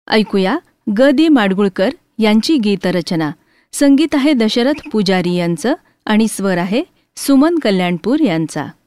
ऐकूया ग दी माडगुळकर यांची गीतरचना. संगीत आहे दशरथ पुजारी यांचं आणि स्वर आहे सुमन कल्याणपूर यांचा.